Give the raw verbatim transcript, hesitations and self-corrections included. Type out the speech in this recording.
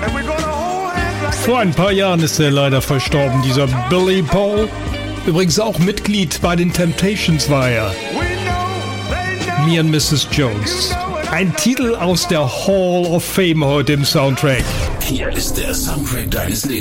Vor ein paar Jahren ist er leider verstorben, dieser Billy Paul. Übrigens auch Mitglied bei den Temptations war er. Me and Missus Jones. Ein Titel aus der Hall of Fame heute im Soundtrack. Hier ist der Soundtrack deines Lebens.